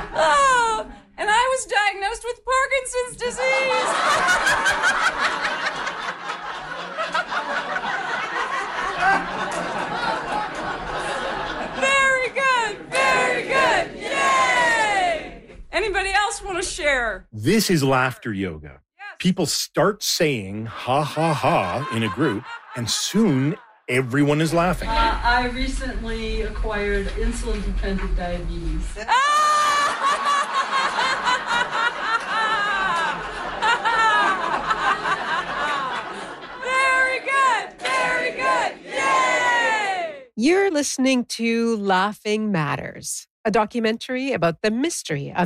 Oh, and I was diagnosed with Parkinson's disease. Very good, very good. Yay! Anybody else want to share? This is laughter yoga. People start saying ha ha ha in a group, and soon everyone is laughing. I recently acquired insulin-dependent diabetes. Very good, very good. Yay! You're listening to Laughing Matters, a documentary about the mystery of